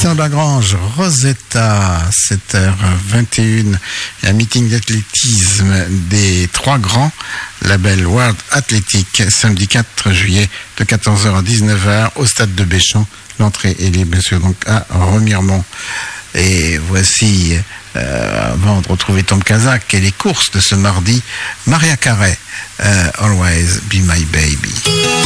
Christian Lagrange, Rosetta, 7h21, un meeting d'athlétisme des trois grands, label World Athletic, samedi 4 juillet de 14h à 19h au stade de Béchamp. L'entrée est libre, bien sûr, donc à Remiremont. Et voici, avant de retrouver Tom Kazak et les courses de ce mardi, Maria Carey, Always Be My Baby.